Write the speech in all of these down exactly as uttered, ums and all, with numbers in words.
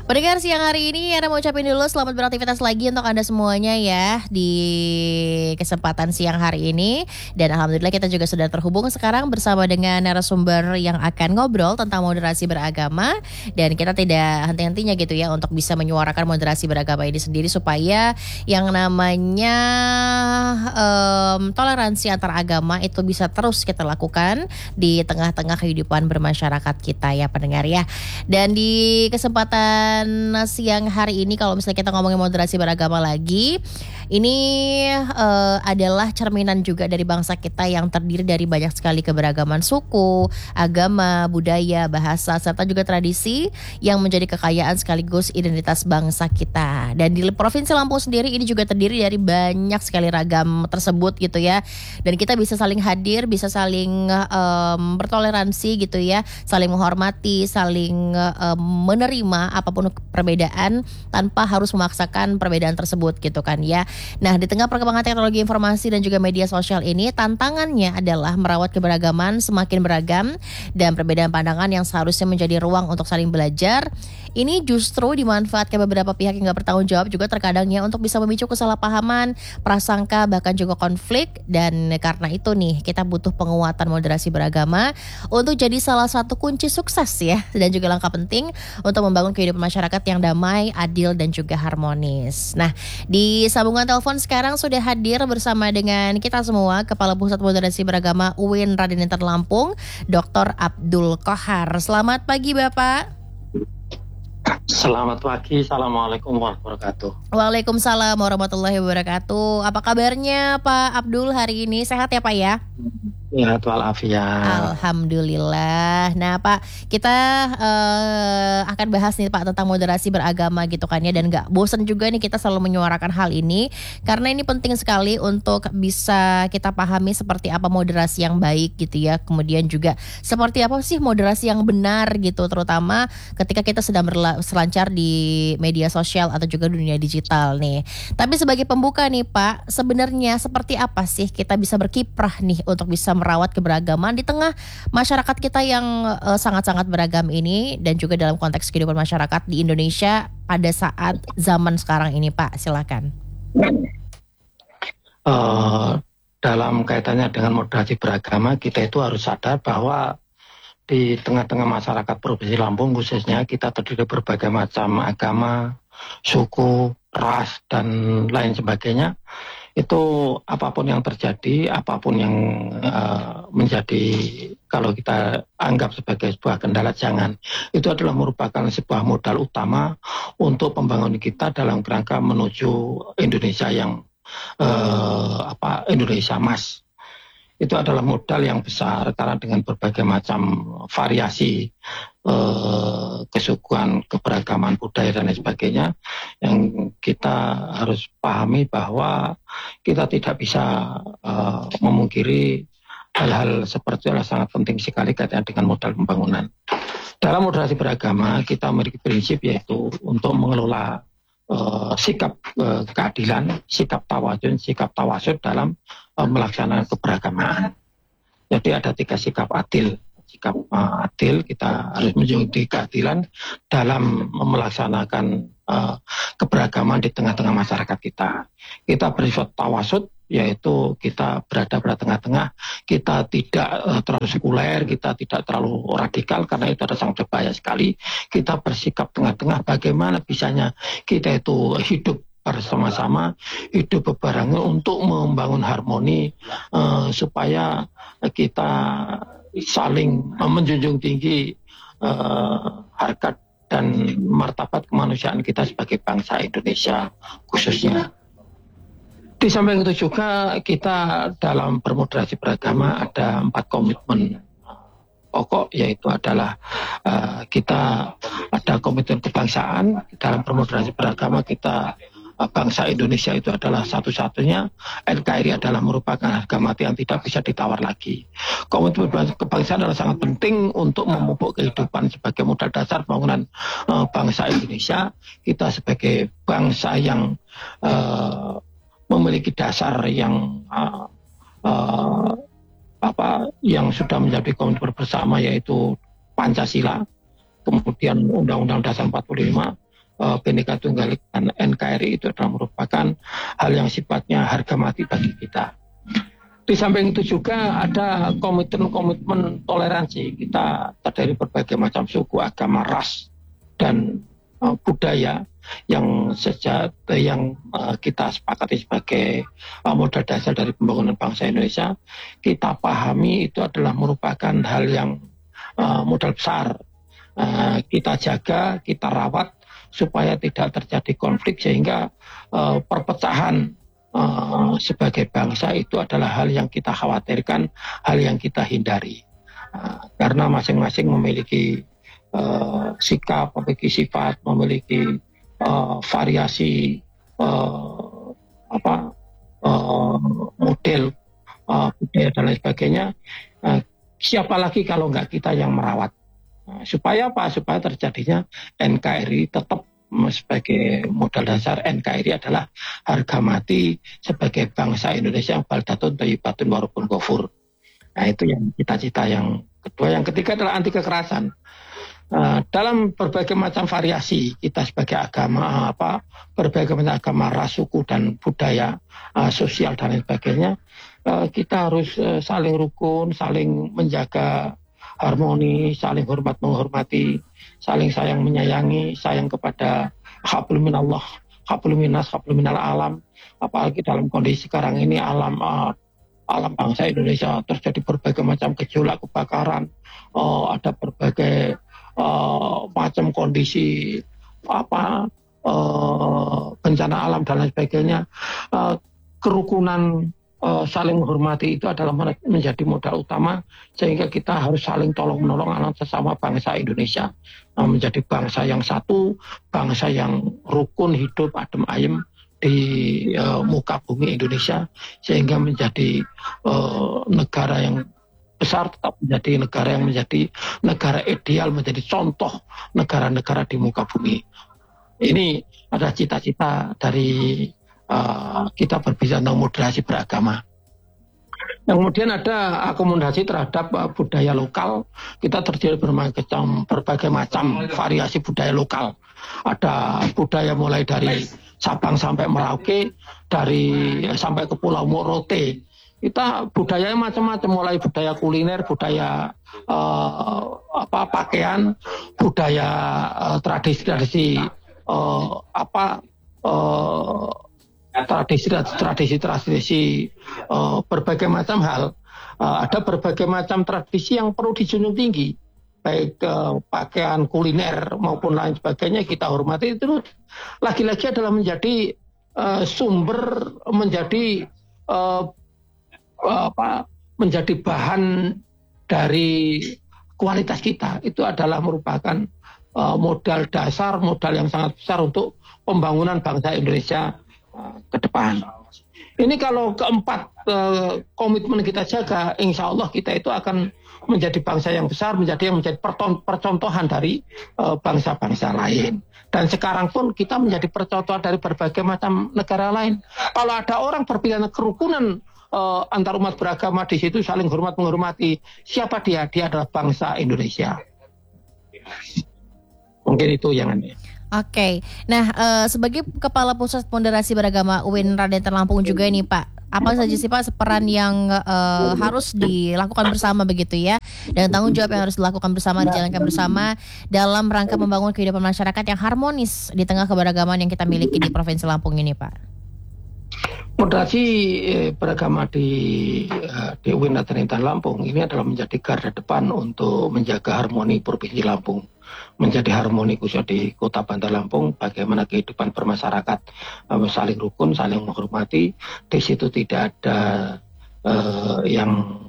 Pendengar siang hari ini, Yana mau ucapin dulu selamat beraktivitas lagi untuk Anda semuanya ya di kesempatan siang hari ini. Dan alhamdulillah kita juga sudah terhubung sekarang bersama dengan narasumber yang akan ngobrol tentang moderasi beragama. Dan kita tidak henti-hentinya gitu ya untuk bisa menyuarakan moderasi beragama ini sendiri supaya yang namanya um, toleransi antar agama itu bisa terus kita lakukan di tengah-tengah kehidupan bermasyarakat kita ya pendengar ya. Dan di kesempatan siang hari ini kalau misalnya kita ngomongin moderasi beragama lagi, ini uh, adalah cerminan juga dari bangsa kita yang terdiri dari banyak sekali keberagaman suku, agama, budaya, bahasa, serta juga tradisi yang menjadi kekayaan sekaligus identitas bangsa kita. Dan di Provinsi Lampung sendiri ini juga terdiri dari banyak sekali ragam tersebut gitu ya. Dan kita bisa saling hadir, bisa saling um, bertoleransi gitu ya, saling menghormati, saling um, menerima apapun perbedaan tanpa harus memaksakan perbedaan tersebut gitu kan ya. Nah, di tengah perkembangan teknologi informasi dan juga media sosial ini, tantangannya adalah merawat keberagaman semakin beragam dan perbedaan pandangan yang seharusnya menjadi ruang untuk saling belajar. Ini justru dimanfaatkan beberapa pihak yang gak bertanggung jawab juga terkadangnya untuk bisa memicu kesalahpahaman, prasangka, bahkan juga konflik. Dan karena itu nih, kita butuh penguatan moderasi beragama untuk jadi salah satu kunci sukses ya, dan juga langkah penting untuk membangun kehidupan masyarakat yang damai, adil, dan juga harmonis. Nah, di sambungan telepon sekarang sudah hadir bersama dengan kita semua Kepala Pusat Moderasi Beragama U I N Raden Inten Lampung, Doktor Abdul Qohar. Selamat pagi Bapak. Selamat pagi, Assalamualaikum warahmatullahi wabarakatuh. Waalaikumsalam warahmatullahi wabarakatuh. Apa kabarnya Pak Abdul hari ini? Sehat ya Pak ya? Ya, walafiat. Alhamdulillah. Nah Pak, kita uh, akan bahas nih Pak tentang moderasi beragama gitu kan ya. Dan gak bosan juga nih kita selalu menyuarakan hal ini, karena ini penting sekali untuk bisa kita pahami seperti apa moderasi yang baik gitu ya. Kemudian juga seperti apa sih moderasi yang benar gitu, terutama ketika kita sedang berselancar di media sosial atau juga dunia digital nih. Tapi sebagai pembuka nih Pak, sebenarnya seperti apa sih kita bisa berkiprah nih untuk bisa merawat keberagaman di tengah masyarakat kita yang uh, sangat-sangat beragam ini, dan juga dalam konteks kehidupan masyarakat di Indonesia pada saat zaman sekarang ini Pak, silakan. Uh, dalam kaitannya dengan moderasi beragama, kita itu harus sadar bahwa di tengah-tengah masyarakat Provinsi Lampung khususnya kita terdiri berbagai macam agama, suku, ras, dan lain sebagainya. Itu apapun yang terjadi, apapun yang uh, menjadi, kalau kita anggap sebagai sebuah kendala, jangan. Itu adalah merupakan sebuah modal utama untuk pembangunan kita dalam kerangka menuju Indonesia yang uh, apa Indonesia Emas. Itu adalah modal yang besar karena dengan berbagai macam variasi eh, kesukuan, keberagaman budaya dan lain sebagainya, yang kita harus pahami bahwa kita tidak bisa eh, memungkiri hal-hal seperti itu adalah sangat penting sekali kaitannya dengan modal pembangunan. Dalam moderasi beragama kita memiliki prinsip yaitu untuk mengelola Uh, sikap uh, keadilan, sikap tawadun, sikap tawasud dalam uh, melaksanakan keberagaman. Jadi ada tiga sikap adil. Sikap uh, adil, kita harus menjunjung keadilan dalam melaksanakan uh, keberagaman di tengah-tengah masyarakat kita. Kita bersifat tawasud, yaitu kita berada pada tengah-tengah, kita tidak uh, terlalu sekuler, kita tidak terlalu radikal, karena itu ada sangat berbahaya sekali. Kita bersikap tengah-tengah, bagaimana bisanya kita itu hidup bersama-sama, hidup bebarengan untuk membangun harmoni, uh, supaya kita saling menjunjung tinggi uh, harkat dan martabat kemanusiaan kita sebagai bangsa Indonesia khususnya. Di samping itu juga kita dalam bermoderasi beragama ada empat komitmen pokok, yaitu adalah uh, kita ada komitmen kebangsaan. Dalam bermoderasi beragama kita uh, bangsa Indonesia itu adalah satu-satunya, N K R I adalah merupakan harga mati yang tidak bisa ditawar lagi. Komitmen kebangsaan adalah sangat penting untuk memupuk kehidupan sebagai modal dasar pembangunan uh, bangsa Indonesia. Kita sebagai bangsa yang uh, memiliki dasar yang uh, uh, apa yang sudah menjadi komitmen bersama, yaitu Pancasila, kemudian Undang-Undang Dasar empat puluh lima, uh, Bhinneka Tunggal Ika dan N K R I itu adalah merupakan hal yang sifatnya harga mati bagi kita. Di samping itu juga ada komitmen-komitmen toleransi. Kita terdiri berbagai macam suku, agama, ras, dan uh, budaya yang sejak yang uh, kita sepakati sebagai uh, modal dasar dari pembangunan bangsa Indonesia. Kita pahami itu adalah merupakan hal yang uh, modal besar. Uh, kita jaga, kita rawat supaya tidak terjadi konflik sehingga uh, perpecahan Uh, sebagai bangsa itu adalah hal yang kita khawatirkan, hal yang kita hindari, uh, karena masing-masing memiliki uh, sikap, memiliki sifat, memiliki uh, variasi uh, apa uh, model uh, budaya dan lain sebagainya. Uh, siapa lagi kalau nggak kita yang merawat, uh, supaya apa? Supaya terjadinya N K R I tetap sebagai modal dasar. N K R I adalah harga mati sebagai bangsa Indonesia yang baldatun thayyibatun warabun ghafur. Nah, itu yang cita-cita yang kedua. Yang ketiga adalah anti kekerasan. Uh, dalam berbagai macam variasi kita sebagai agama, apa berbagai macam agama, ras, suku dan budaya, uh, sosial dan lain sebagainya, uh, kita harus uh, saling rukun, saling menjaga harmoni, saling hormat menghormati, saling sayang menyayangi, sayang kepada hablum minallah, hablum minas, hablum minal alam. Apalagi dalam kondisi sekarang ini alam uh, alam bangsa Indonesia terjadi berbagai macam gejolak, kebakaran, uh, ada berbagai uh, macam kondisi apa uh, bencana alam dan lain sebagainya. Uh, kerukunan, Uh, saling menghormati itu adalah menjadi modal utama sehingga kita harus saling tolong menolong anak sesama bangsa Indonesia, uh, menjadi bangsa yang satu, bangsa yang rukun, hidup adem ayem di uh, muka bumi Indonesia, sehingga menjadi uh, negara yang besar, tetap menjadi negara yang menjadi negara ideal, menjadi contoh negara-negara di muka bumi. Ini adalah cita-cita dari Uh, kita berbicara tentang moderasi beragama. Yang kemudian ada akomodasi terhadap uh, budaya lokal. Kita terdiri berbagai macam, berbagai macam variasi budaya lokal. Ada budaya mulai dari Sabang sampai Merauke, dari eh, sampai ke Pulau Morote. Kita budayanya macam-macam, mulai budaya kuliner, budaya uh, apa pakaian, budaya uh, tradisi-tradisi uh, apa uh, tradisi-tradisi uh, berbagai macam hal. Uh, ada berbagai macam tradisi yang perlu dijunjung tinggi, baik uh, pakaian, kuliner maupun lain sebagainya kita hormati. Itu lagi-lagi adalah menjadi uh, sumber, menjadi uh, apa menjadi bahan dari kualitas kita. Itu adalah merupakan uh, modal dasar, modal yang sangat besar untuk pembangunan bangsa Indonesia ke depan. Ini kalau keempat eh, komitmen kita jaga, insya Allah kita itu akan menjadi bangsa yang besar, menjadi yang menjadi percontohan dari eh, bangsa-bangsa lain. Dan sekarang pun kita menjadi percontohan dari berbagai macam negara lain. Kalau ada orang berpilihan kerukunan eh, antar umat beragama, di situ saling hormat menghormati. Siapa dia? Dia adalah bangsa Indonesia. Mungkin itu yang aneh. Oke, okay. Nah uh, sebagai Kepala Pusat Moderasi Beragama U I N Raden Lampung juga nih Pak, apa saja sih Pak peran yang uh, harus dilakukan bersama begitu ya, dan tanggung jawab yang harus dilakukan bersama, dijalankan bersama dalam rangka membangun kehidupan masyarakat yang harmonis di tengah keberagaman yang kita miliki di Provinsi Lampung ini Pak? Moderasi eh, beragama di, eh, di U I N Raden Lampung ini adalah menjadi garda depan untuk menjaga harmoni Provinsi Lampung, menjadi harmoni khususnya di Kota Bandar Lampung. Bagaimana kehidupan bermasyarakat uh, saling rukun, saling menghormati. Di situ tidak ada uh, yang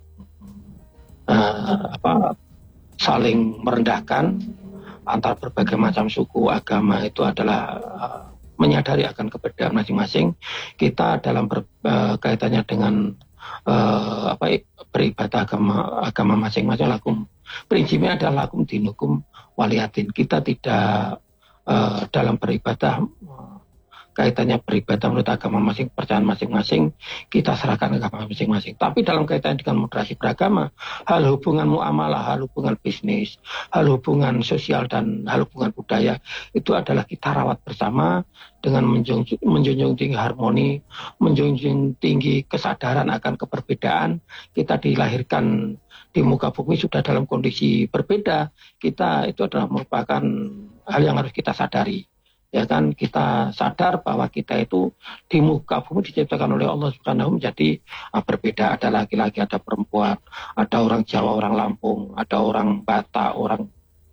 uh, apa saling merendahkan antar berbagai macam suku, agama. Itu adalah uh, menyadari akan keberadaan masing-masing. Kita dalam ber, uh, kaitannya dengan uh, apa beribadah agama agama masing-masing, lakum prinsipnya adalah lakum dinukum waliyatin. Kita tidak uh, dalam beribadah uh, kaitannya beribadah menurut agama masing, percayaan masing-masing, kita serahkan ke agama masing-masing. Tapi dalam kaitan dengan moderasi beragama, hal hubungan muamalah, hal hubungan bisnis, hal hubungan sosial dan hal hubungan budaya itu adalah kita rawat bersama dengan menjunjung, menjunjung tinggi harmoni, menjunjung tinggi kesadaran akan keberbedaan. Kita dilahirkan di muka bumi sudah dalam kondisi berbeda. Kita itu adalah merupakan hal yang harus kita sadari. Ya kan, kita sadar bahwa kita itu di muka bumi diciptakan oleh Allah Subhanahu menjadi uh, berbeda. Ada laki-laki, ada perempuan, ada orang Jawa, orang Lampung, ada orang Batak, orang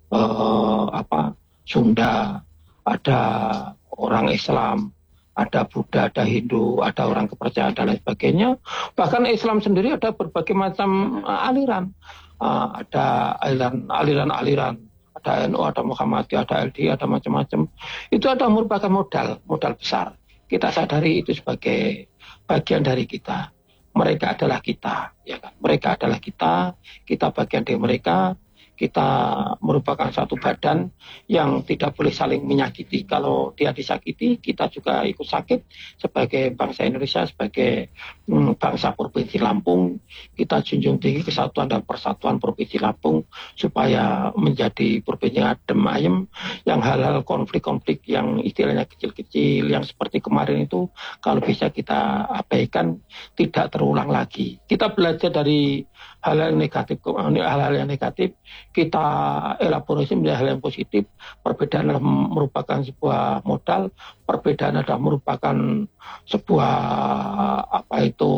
uh, apa Sunda, ada orang Islam, ada Buddha, ada Hindu, ada orang kepercayaan dan lain sebagainya. Bahkan Islam sendiri ada berbagai macam uh, aliran, uh, ada aliran-aliran. Ada N U, ada Muhammadiyah, ada L D I, ada macam-macam. Itu adalah merupakan modal, modal besar. Kita sadari itu sebagai bagian dari kita. Mereka adalah kita, ya kan? Mereka adalah kita, kita bagian dari mereka. Kita merupakan satu badan yang tidak boleh saling menyakiti. Kalau dia disakiti, kita juga ikut sakit. Sebagai bangsa Indonesia, sebagai hmm, bangsa Provinsi Lampung, kita junjung tinggi kesatuan dan persatuan Provinsi Lampung supaya menjadi provinsi adem ayem, yang hal-hal konflik-konflik yang istilahnya kecil-kecil, yang seperti kemarin itu, kalau bisa kita abaikan, tidak terulang lagi. Kita belajar dari hal-hal negatif, hal-hal yang negatif, kita elaborasi menjadi hal yang positif. Perbedaan adalah merupakan sebuah modal, perbedaan adalah merupakan sebuah apa itu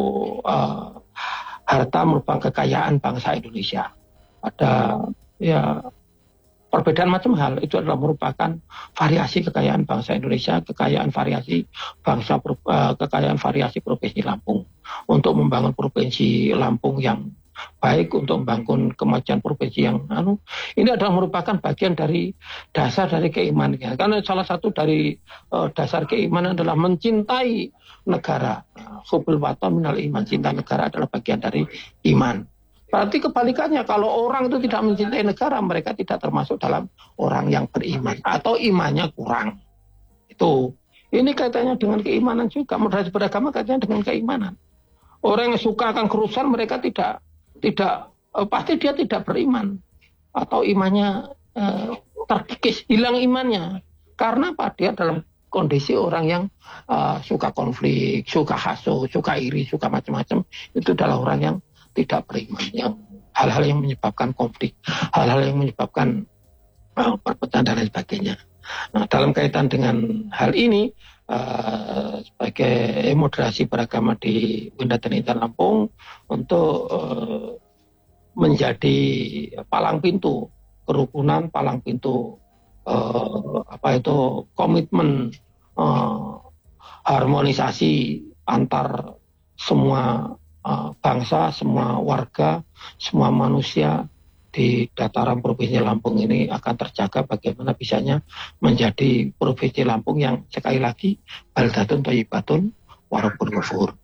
uh, harta, merupakan kekayaan bangsa Indonesia. Ada ya perbedaan macam hal, itu adalah merupakan variasi kekayaan bangsa Indonesia, kekayaan variasi bangsa uh, kekayaan variasi Provinsi Lampung untuk membangun Provinsi Lampung yang baik, untuk membangun kemajuan provinsi yang anu, ini adalah merupakan bagian dari dasar dari keimanan. Karena salah satu dari uh, dasar keimanan adalah mencintai negara. Hubbul watan minal iman, cinta negara adalah bagian dari iman. Berarti kebalikannya, kalau orang itu tidak mencintai negara, mereka tidak termasuk dalam orang yang beriman atau imannya kurang. Itu ini kaitannya dengan keimanan juga. Moderasi beragama kaitannya dengan keimanan. Orang yang suka akan kerusuhan, mereka tidak tidak eh, pasti dia tidak beriman atau imannya eh, terkikis, hilang imannya. Karena apa? Dia dalam kondisi orang yang uh, suka konflik, suka hasut, suka iri, suka macam-macam. Itu adalah orang yang tidak beriman, yang hal-hal yang menyebabkan konflik, hal-hal yang menyebabkan uh, perpecahan dan lain sebagainya. Nah, dalam kaitan dengan hal ini, uh, sebagai moderasi beragama di Windaten Intan Lampung untuk uh, menjadi palang pintu kerukunan, palang pintu uh, apa itu komitmen uh, harmonisasi antar semua uh, bangsa, semua warga, semua manusia di dataran Provinsi Lampung ini akan terjaga bagaimana bisanya menjadi Provinsi Lampung yang sekali lagi baldatun thayyibatun wa rabbun ghafur.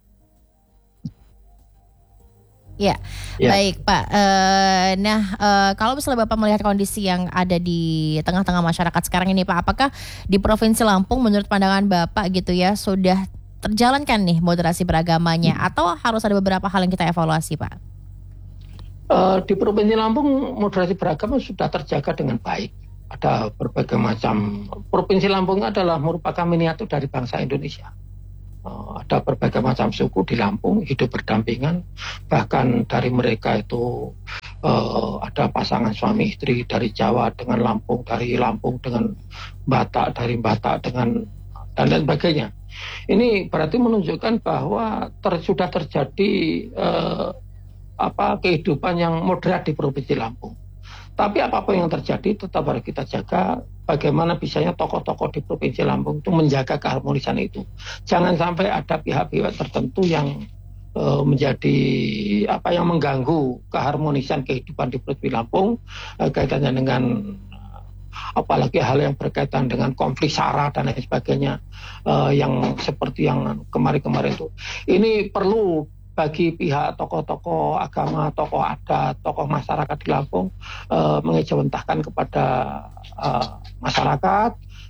Ya, ya, baik Pak. Uh, nah, uh, kalau misalnya Bapak melihat kondisi yang ada di tengah-tengah masyarakat sekarang ini, Pak, apakah di Provinsi Lampung menurut pandangan Bapak gitu ya sudah terjalankan nih moderasi beragamanya, hmm. atau harus ada beberapa hal yang kita evaluasi, Pak? Uh, di Provinsi Lampung moderasi beragama sudah terjaga dengan baik. Ada berbagai macam. Provinsi Lampung adalah merupakan miniatur dari bangsa Indonesia. Uh, ada berbagai macam suku di Lampung hidup berdampingan, bahkan dari mereka itu uh, ada pasangan suami istri dari Jawa dengan Lampung, dari Lampung dengan Batak, dari Batak dengan dan lain sebagainya. Ini berarti menunjukkan bahwa ter, sudah terjadi uh, apa kehidupan yang moderat di Provinsi Lampung. Tapi apapun yang terjadi tetap harus kita jaga bagaimana bisanya tokoh-tokoh di Provinsi Lampung itu menjaga keharmonisan itu. Jangan sampai ada pihak-pihak tertentu yang e, menjadi apa yang mengganggu keharmonisan kehidupan di Provinsi Lampung e, kaitannya dengan apalagi hal yang berkaitan dengan konflik sara dan lain sebagainya e, yang seperti yang kemarin-kemarin itu. Ini perlu bagi pihak tokoh-tokoh agama, tokoh adat, tokoh masyarakat di Lampung uh, mengejawantahkan kepada uh, masyarakat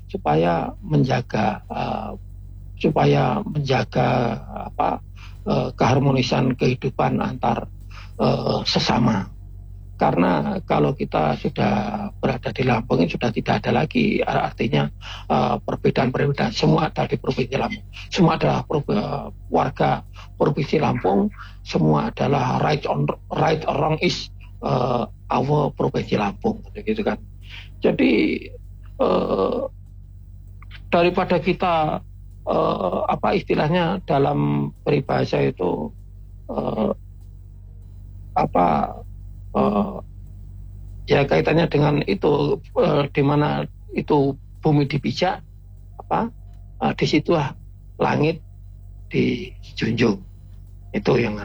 supaya menjaga uh, supaya menjaga apa uh, keharmonisan kehidupan antar uh, sesama. Karena kalau kita sudah berada di Lampung ini sudah tidak ada lagi artinya uh, perbedaan-perbedaan, semua ada di Provinsi Lampung, semua adalah uh, warga Provinsi Lampung, semua adalah right on right or wrong is uh, our Provinsi Lampung, gitu kan. Jadi uh, daripada kita uh, apa istilahnya dalam peribahasa itu uh, apa Uh, ya kaitannya dengan itu uh, di mana itu bumi dipijak apa uh, disitulah langit dijunjung, itu yang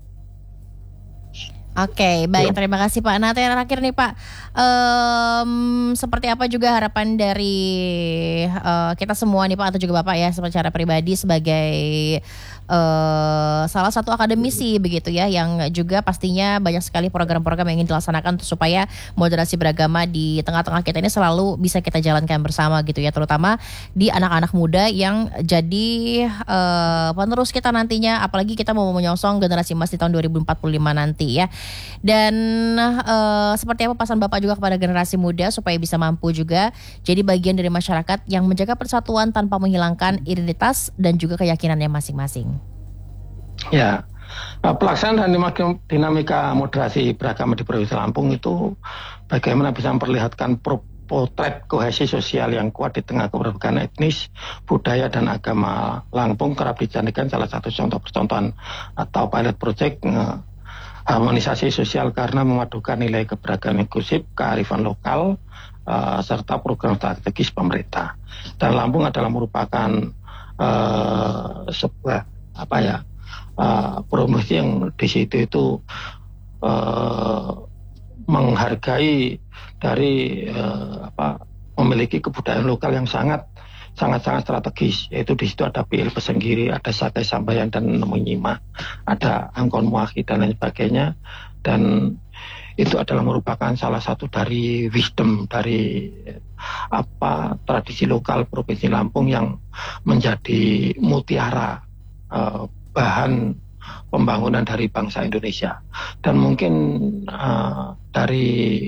Oke, baik, terima kasih Pak. Nah, terakhir nih Pak, um, seperti apa juga harapan dari uh, kita semua nih Pak, atau juga Bapak ya secara pribadi sebagai uh, salah satu akademisi begitu ya, yang juga pastinya banyak sekali program-program yang ingin dilaksanakan supaya moderasi beragama di tengah-tengah kita ini selalu bisa kita jalankan bersama gitu ya, terutama di anak-anak muda yang jadi uh, penerus kita nantinya, apalagi kita mau menyongsong generasi emas di tahun dua ribu empat puluh lima nanti ya. Dan uh, seperti apa pesan Bapak juga kepada generasi muda supaya bisa mampu juga jadi bagian dari masyarakat yang menjaga persatuan tanpa menghilangkan identitas dan juga keyakinannya masing-masing. Ya, pelaksanaan dan dinamika moderasi beragama di Provinsi Lampung itu bagaimana bisa memperlihatkan potret kohesi sosial yang kuat di tengah keberagaman etnis, budaya dan agama. Lampung kerap dijadikan salah satu contoh percontohan atau pilot project uh, harmonisasi sosial karena memadukan nilai keberagaman inklusif, kearifan lokal, uh, serta program strategis pemerintah. Dan Lampung adalah merupakan uh, sebuah apa ya uh, promosi yang di situ itu uh, menghargai dari uh, apa memiliki kebudayaan lokal yang sangat sangat-sangat strategis, yaitu di situ ada P L Pesenggiri, ada Sate Sambayan dan Menyima, ada Angkon Muahi dan lain sebagainya, dan itu adalah merupakan salah satu dari wisdom dari apa tradisi lokal Provinsi Lampung yang menjadi mutiara uh, bahan pembangunan dari bangsa Indonesia. Dan mungkin uh, dari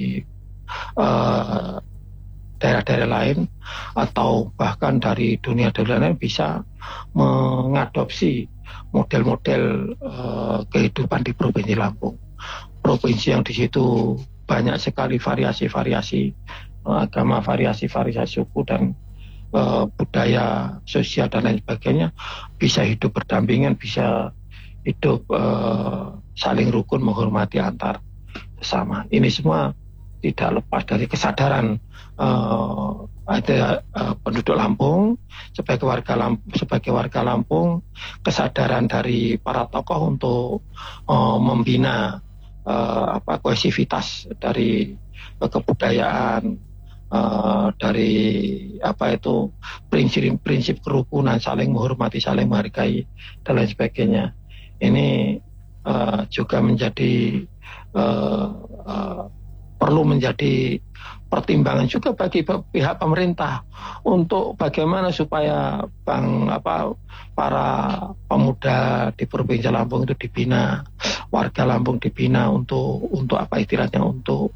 uh, daerah-daerah lain atau bahkan dari dunia-dunia lain bisa mengadopsi model-model uh, kehidupan di Provinsi Lampung. Provinsi yang di situ banyak sekali variasi-variasi uh, agama, variasi-variasi suku dan uh, budaya sosial dan lain sebagainya, bisa hidup berdampingan, bisa hidup uh, saling rukun menghormati antar sesama. Ini semua tidak lepas dari kesadaran uh, ada uh, penduduk Lampung sebagai warga Lampung, sebagai warga Lampung, kesadaran dari para tokoh untuk uh, membina uh, apa kohesivitas dari uh, kebudayaan, uh, dari apa itu prinsip-prinsip kerukunan, saling menghormati, saling menghargai dan lain sebagainya. Ini uh, juga menjadi uh, uh, perlu menjadi pertimbangan juga bagi pihak pemerintah untuk bagaimana supaya bang apa para pemuda di Provinsi Lampung itu dibina, warga Lampung dibina untuk untuk apa istilahnya untuk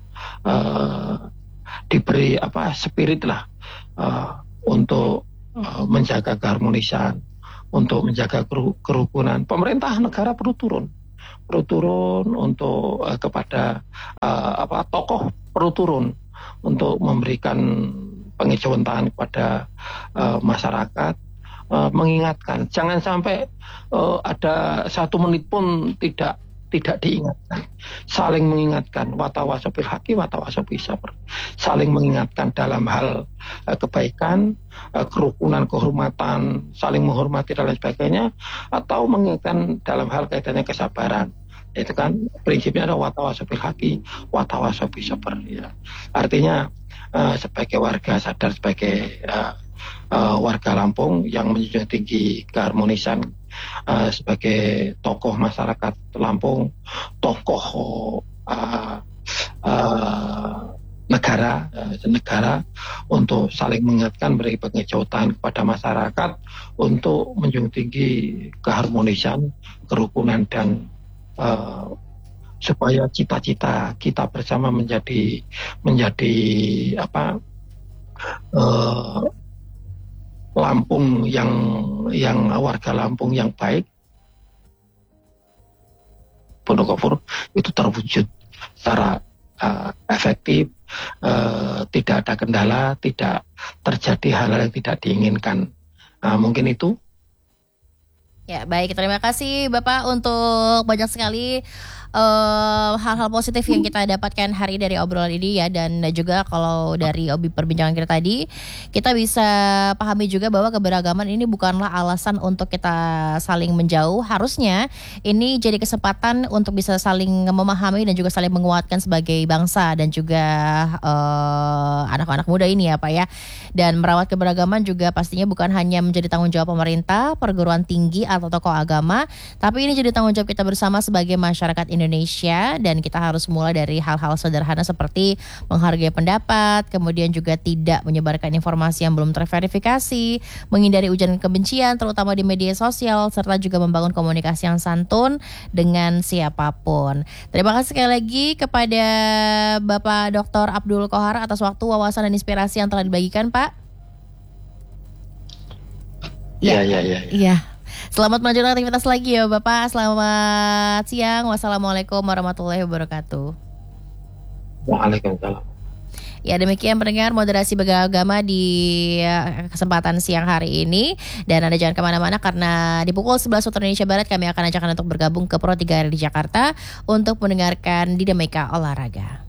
uh, diberi apa spirit lah uh, untuk uh, menjaga keharmonisan, untuk menjaga kerukunan. Pemerintah negara perlu turun. perlu turun untuk uh, kepada uh, apa tokoh perlu turun untuk memberikan pengejauhan tangan kepada uh, masyarakat, uh, mengingatkan jangan sampai uh, ada satu menit pun tidak tidak diingatkan, saling mengingatkan watawasaw bil haqqi watawasaw bis sabr, saling mengingatkan dalam hal uh, kebaikan, uh, kerukunan, kehormatan, saling menghormati dan lain sebagainya, atau mengingatkan dalam hal kaitannya kesabaran. Itu kan prinsipnya adalah watawasaw bil haqqi watawasaw bis sabr ya. Artinya uh, sebagai warga sadar, sebagai uh, uh, warga Lampung yang menjunjung tinggi keharmonisan, uh, sebagai tokoh masyarakat Lampung, tokoh uh, uh, negara, eh, negara untuk saling mengingatkan, beri pengejauhan kepada masyarakat untuk menjunjung tinggi keharmonisan, kerukunan dan uh, supaya cita-cita kita bersama menjadi menjadi apa uh, Lampung yang yang warga Lampung yang baik, Ponorogo itu terwujud secara uh, efektif, uh, tidak ada kendala, tidak terjadi hal-hal yang tidak diinginkan. Uh, mungkin itu. Ya, baik, terima kasih Bapak untuk banyak sekali uh, hal-hal positif yang kita dapatkan hari dari obrolan ini ya. Dan juga kalau dari obi perbincangan kita tadi, kita bisa pahami juga bahwa keberagaman ini bukanlah alasan untuk kita saling menjauh. Harusnya ini jadi kesempatan untuk bisa saling memahami dan juga saling menguatkan sebagai bangsa dan juga uh, anak-anak muda ini ya Pak ya. Dan merawat keberagaman juga pastinya bukan hanya menjadi tanggung jawab pemerintah, perguruan tinggi atau tokoh agama, tapi ini jadi tanggung jawab kita bersama sebagai masyarakat Indonesia. Dan kita harus mulai dari hal-hal sederhana seperti menghargai pendapat, kemudian juga tidak menyebarkan informasi yang belum terverifikasi, menghindari ujaran kebencian terutama di media sosial, serta juga membangun komunikasi yang santun dengan siapapun. Terima kasih sekali lagi kepada Bapak Doktor Abdul Qohar atas waktu, wawasan dan inspirasi yang telah dibagikan Pak. Iya, iya, iya. Iya. Selamat melanjutkan aktivitas lagi ya Bapak. Selamat siang. Wassalamualaikum warahmatullahi wabarakatuh. Waalaikumsalam. Ya, demikian pendengar moderasi beragama di kesempatan siang hari ini. Dan Anda jangan kemana-mana karena di pukul sebelas waktu Indonesia Barat kami akan ajakkan untuk bergabung ke Pro tiga R di Jakarta untuk mendengarkan Dinamika Olahraga.